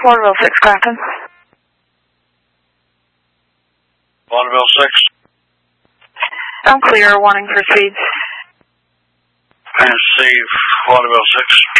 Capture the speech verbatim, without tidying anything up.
Waterville six, Clapton. Waterville six. I'm clear, warning for speed. And Steve, Waterville six.